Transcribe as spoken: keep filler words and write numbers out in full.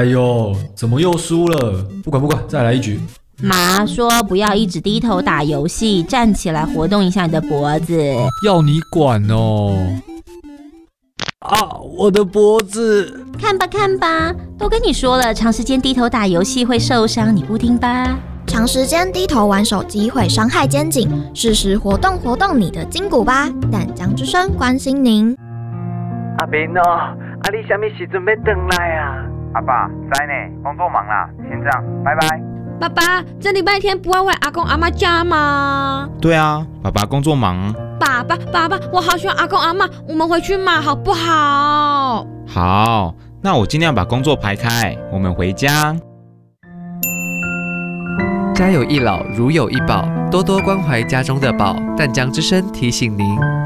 哎呦，怎么又输了？不管不管，再来一局。 妈说不要一直低头打游戏，站起来活动一下你的脖子。 要你管哦！啊，我的脖子！ 看吧看吧，都跟你说了，长时间低头打游戏会受伤，你不听吧？ 长时间低头玩手机会伤害肩颈，适时活动活动你的筋骨吧。淡江之声关心您。 阿明哦，啊你什么时阵要回来啊？ 阿爸，在呢，工作忙啦，先这样，拜拜。 爸爸，这礼拜天不要回阿公阿妈家吗？ 对啊，爸爸工作忙。 爸爸，爸爸，我好喜欢阿公阿妈，我们回去嘛，好不好？ 好，那我尽量把工作排开，我们回家。 家有一老，如有一宝，多多关怀家中的宝。淡江之声提醒您。